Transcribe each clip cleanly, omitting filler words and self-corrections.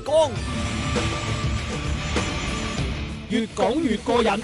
江，越講越過癮。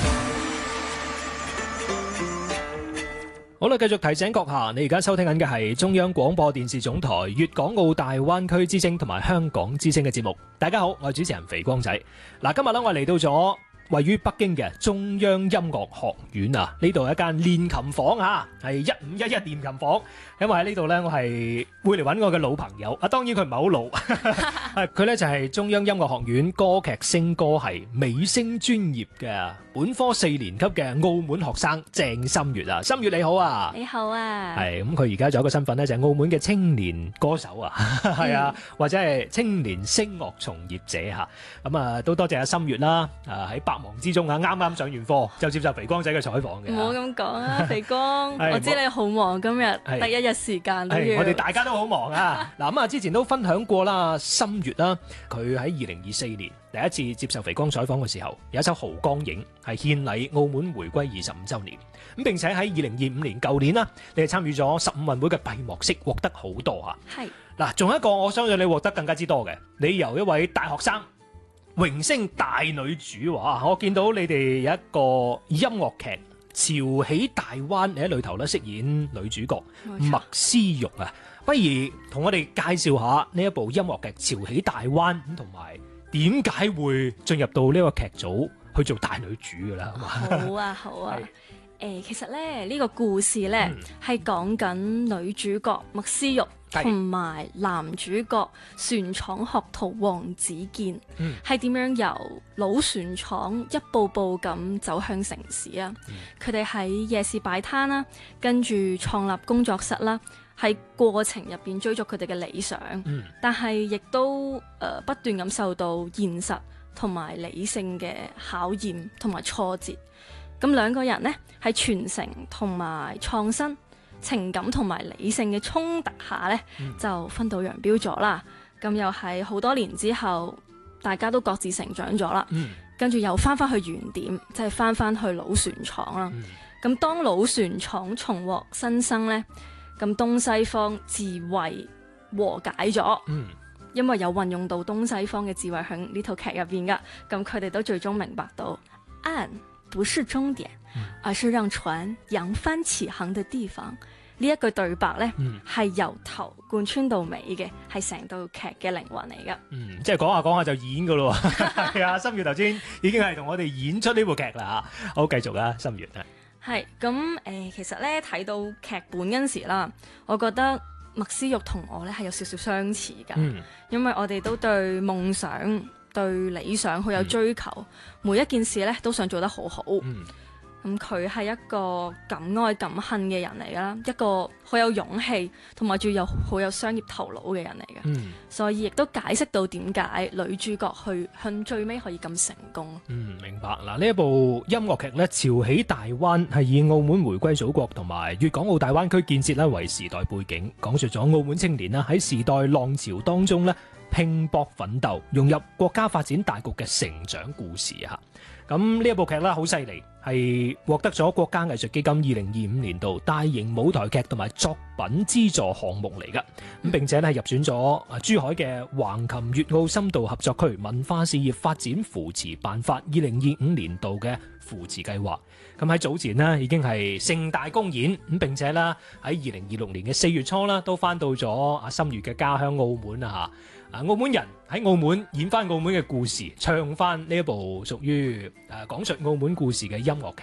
好啦，繼續提醒閣下，你而家收聽緊嘅係中央廣播電視總台粵港澳大灣區之聲同埋香港之聲嘅節目。大家好，我係主持人肥光仔。嗱，今日咧我嚟到咗位於北京嘅中央音樂學院啊，呢度係一間練琴房啊，係1511練琴房。因為喺呢度呢，我係會嚟揾我嘅老朋友啊，當然佢唔係好老，佢呢就係中央音樂學院歌劇聲歌系美聲專業嘅本科4年級嘅澳門學生鄭心月啊，心月你好啊， 你好啊， 係咁佢而家仲有一個身份呢，就係澳門嘅青年歌手啊，係啊，或者係青年聲樂從業者嚇，咁啊都多謝阿心月啦，喺百忙之中啊，啱啱上完課就接受肥光仔嘅採訪嘅。 唔好咁講啊，肥光，我知你好忙，今日第一日時間都要。 我哋大家都好忙啊！嗱咁啊，之前都分享過啦，心月啦，佢喺2024年第一次接受肥光採訪嘅時候，有一首《濠江影》係獻禮澳門回歸25週年。咁並且喺2025年舊年啦，你係參與咗15運會嘅閉幕式，獲得好多啊！ 係嗱，仲有一個我相信你獲得更加之多嘅，你由一位大學生榮升大女主啊！我見到你哋有一個音樂劇潮起大灣，你喺裏頭咧飾演女主角麥思玉啊，不如同我哋介紹下呢一部音樂劇潮起大灣咁，同埋點解會進入到呢個劇組去做大女主噶啦？ 好啊，好啊。其實咧呢個故事咧係講緊女主角麥思玉同埋男主角船廠學徒黃子健，係點樣由老船廠一步步咁走向城市啊？佢哋喺夜市擺攤啦，跟住創立工作室啦，喺過程入邊追逐佢哋嘅理想，但係亦都不斷咁受到現實同埋理性嘅考驗同埋挫折。咁兩個人呢，喺傳承同埋創新、情感同埋理性嘅衝突下呢，就分道揚鑣咗啦。咁又係好多年之後，大家都各自成長咗啦。跟住又翻去原點，即係翻去老船廠啦。咁當老船廠重獲新生呢，咁東西方自為和解咗。因為有運用到東西方嘅智慧喺呢套劇入邊噶。咁佢哋都最終明白到岸不是終點，而是讓船揚帆起航的地方。呢一句對白呢，係由頭貫穿到尾嘅，係成套劇嘅靈魂嚟噶。 即係講下講下就演噶咯。係啊，心月頭先已經係同我哋演出呢部劇啦。好，繼續啊，心月啊。 係咁其實呢，睇到劇本嗰陣時啦，我覺得麥思玉同我呢係有少少相似噶。因為我哋都對夢想、對理想好有追求，每一件事咧都想做得好好。咁佢係一個敢愛敢恨嘅人嚟噶啦，一個好有勇氣同埋仲有好有商業頭腦嘅人嚟嘅。所以亦都解釋到點解女主角去向最尾可以咁成功。 明白。嗱，呢一部音樂劇咧，潮起大灣係以澳門回歸祖國同埋粵港澳大灣區建設咧為時代背景，講述咗澳門青年啦喺時代浪潮當中咧拼搏奮鬥，融入國家發展大局嘅成長故事啊！咁呢一部劇咧好犀利，係獲得咗國家藝術基金2025年度大型舞台劇同埋作品資助項目嚟噶。咁並且咧入選咗珠海嘅橫琴粵澳深度合作區文化事業發展扶持辦法2025年度嘅扶持計劃。咁喺早前呢已經係盛大公演，咁並且啦喺2026年嘅4月初啦都翻到咗阿心月嘅家鄉澳門啊！澳門人喺澳門演翻澳門嘅故事，唱翻呢一部屬於講述澳門故事嘅音樂劇